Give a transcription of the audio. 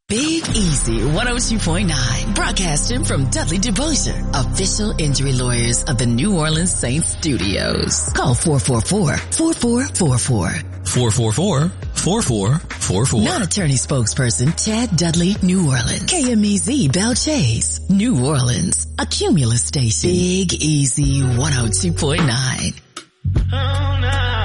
Big Easy 102.9, broadcasting from Dudley DeBosier, official injury lawyers of the New Orleans Saints studios. Call 444-4444. 444-4444. Non-attorney spokesperson Chad Dudley, New Orleans. KMEZ Bell Chase, New Orleans. A Cumulus station. Big Easy 102.9. Oh, no.